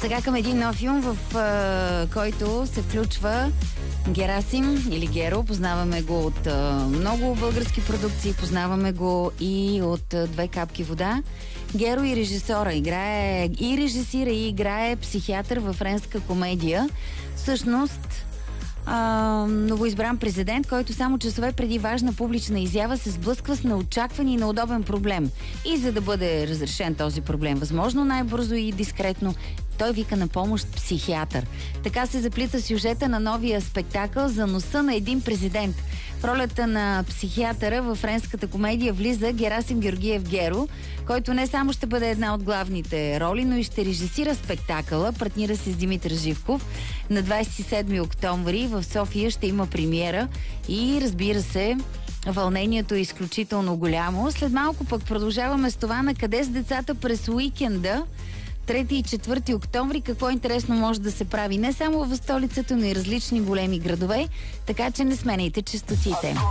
Сега към един нов филм, в който се включва Герасим или Геро. Познаваме го от много български продукции, познаваме го и от Две капки вода. Геро и режисьора играе и режисира и играе психиатър във френска комедия. Всъщност новоизбран президент, който само часове преди важна публична изява се сблъсква с неочакван и неудобен проблем. И за да бъде разрешен този проблем възможно най-бързо и дискретно, той вика на помощ психиатър. Така се заплита сюжета на новия спектакъл за носа на един президент. В ролята на психиатъра във френската комедия влиза Герасим Георгиев Геро, който не само ще бъде една от главните роли, но и ще режисира спектакъла. Партнира се с Димитър Живков. На 27 октомври в София ще има премиера и, разбира се, вълнението е изключително голямо. След малко пък продължаваме с това на къде с децата през уикенда. 3 и 4 октомври, какво интересно може да се прави не само в столицата, но и различни големи градове, така че не сменяйте честотите.